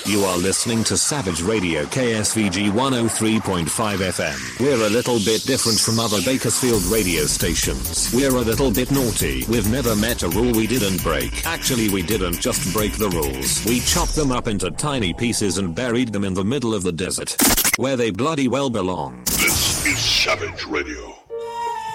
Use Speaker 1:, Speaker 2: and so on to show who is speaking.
Speaker 1: You are listening to Savage Radio KSVG 103.5 FM. We're a little bit different from other Bakersfield radio stations. We're a little bit naughty. We've never met a rule we didn't break. Actually, we didn't just break the rules. We chopped them up into tiny pieces and buried them in the middle of the desert, where they bloody well belong.
Speaker 2: This is Savage Radio.